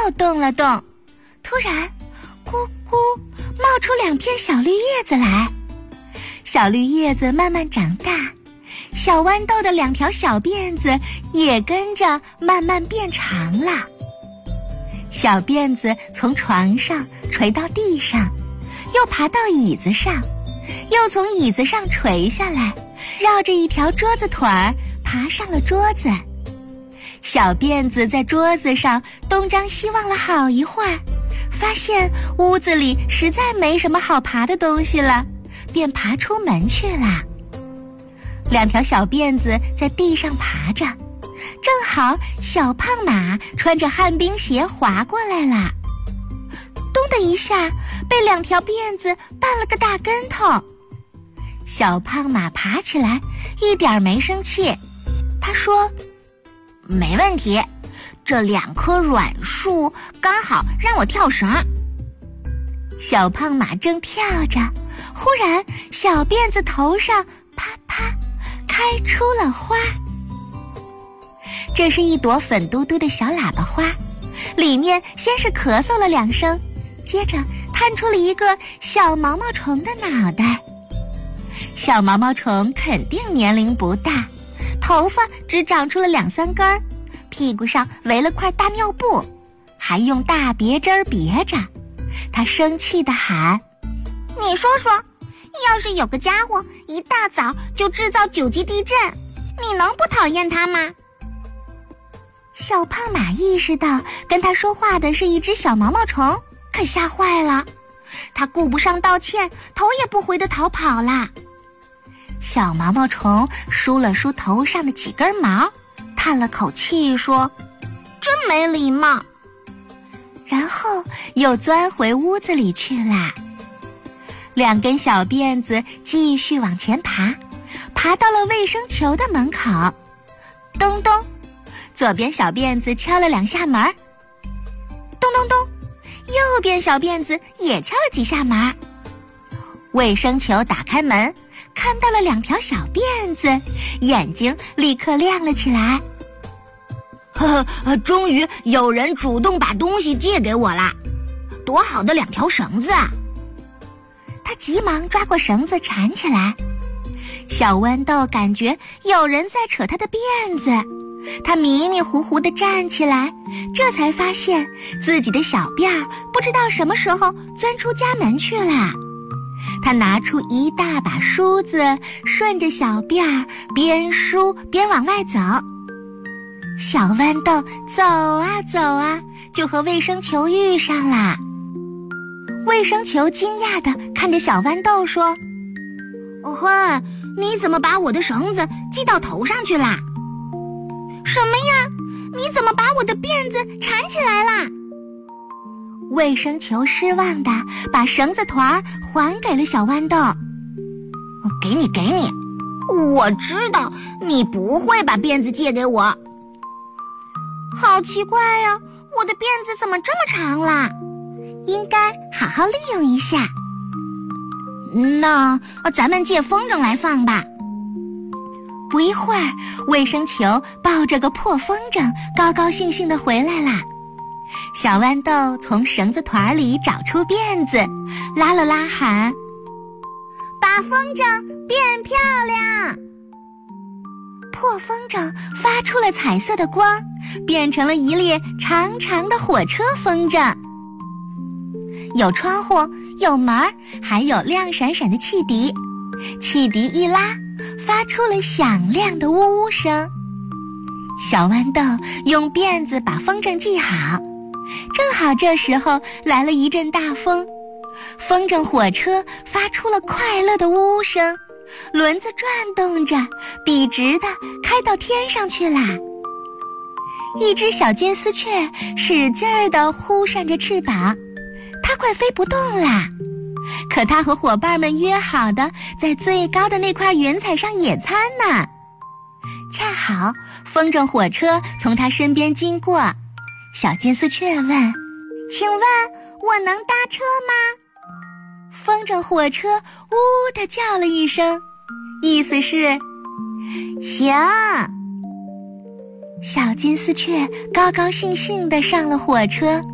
又动了动，突然咕咕冒出2片小绿叶子来。小绿叶子慢慢长大，小豌豆的2条小辫子也跟着慢慢变长了。小辫子从床上垂到地上，又爬到椅子上，又从椅子上垂下来，绕着一条桌子腿儿爬上了桌子。小辫子在桌子上东张西望了好一会儿，发现屋子里实在没什么好爬的东西了，便爬出门去了。2条小辫子在地上爬着，正好小胖马穿着旱冰鞋滑过来了，咚的一下被2条辫子绊了个大跟头。小胖马爬起来一点没生气，他说：没问题，这2棵软树刚好让我跳绳。小胖马正跳着，忽然小辫子头上啪啪开出了花。这是一朵粉嘟嘟的小喇叭花，里面先是咳嗽了2声，接着探出了一个小毛毛虫的脑袋。小毛毛虫肯定年龄不大，头发只长出了2-3根儿，屁股上围了块大尿布，还用大别针别着。他生气地喊：你说说，要是有个家伙一大早就制造9级地震，你能不讨厌他吗？小胖马意识到跟他说话的是一只小毛毛虫，可吓坏了。他顾不上道歉，头也不回地逃跑了。小毛毛虫梳了梳头上的几根毛，叹了口气说：真没礼貌。然后又钻回屋子里去了。2根小辫子继续往前爬，爬到了卫生球的门口。咚咚，左边小辫子敲了2下门。咚咚咚，右边小辫子也敲了几下门。卫生球打开门，看到了2条小辫子，眼睛立刻亮了起来。终于有人主动把东西借给我啦！多好的2条绳子啊！他急忙抓过绳子缠起来。小豌豆感觉有人在扯他的辫子，他迷迷糊糊地站起来，这才发现自己的小辫儿不知道什么时候钻出家门去了。他拿出一大把梳子，顺着小辫儿边梳边往外走。小豌豆走啊走啊，就和卫生球遇上了。卫生球惊讶地看着小豌豆说：嘿，你怎么把我的绳子系到头上去啦？什么呀？你怎么把我的辫子缠起来啦？卫生球失望地把绳子团还给了小豌豆。给你，我知道你不会把辫子借给我。好奇怪呀，我的辫子怎么这么长啦？应该好好利用一下。那咱们借风筝来放吧。不一会儿，卫生球抱着个破风筝高高兴兴地回来啦。小豌豆从绳子团里找出辫子，拉了拉喊：把风筝变漂亮！破风筝发出了彩色的光，变成了一列长长的火车风筝。有窗户，有门，还有亮闪闪的汽笛。汽笛一拉，发出了响亮的呜呜声。小豌豆用辫子把风筝系好，正好这时候来了一阵大风，风筝火车发出了快乐的呜呜声，轮子转动着，笔直地开到天上去啦。一只小金丝雀使劲儿地呼扇着翅膀，它快飞不动啦。可它和伙伴们约好的在最高的那块云彩上野餐呢。恰好风筝火车从它身边经过，小金丝雀问：请问我能搭车吗？风筝火车呜地叫了一声，意思是行。小金丝雀高高兴兴地上了火车。